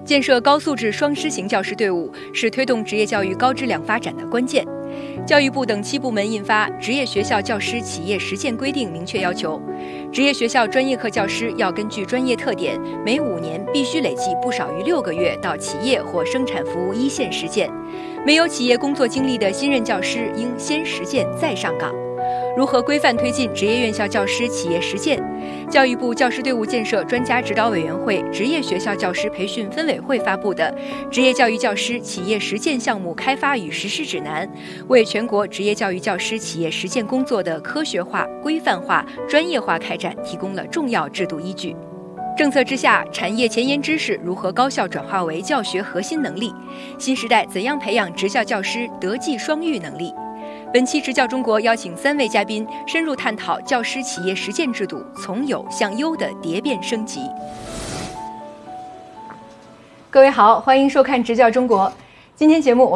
建设高素质双师型教师队伍是推动职业教育高质量发展的关键。教育部等7部门印发《职业学校教师企业实践规定》，明确要求，职业学校专业课教师要根据专业特点，每5年必须累计不少于6个月到企业或生产服务一线实践。没有企业工作经历的新任教师应先实践再上岗。如何规范推进职业院校教师企业实践？教育部教师队伍建设专家指导委员会职业学校教师培训分委会发布的《职业教育教师企业实践项目开发与实施指南》，为全国职业教育教师企业实践工作的科学化、规范化、专业化开展提供了重要制度依据。政策之下，产业前沿知识如何高效转化为教学核心能力？新时代怎样培养职教教师德技双育能力？本期职教中国邀请3位嘉宾深入探讨教师企业实践制度从有向优的蝶变升级。各位好，欢迎收看职教中国。今天节目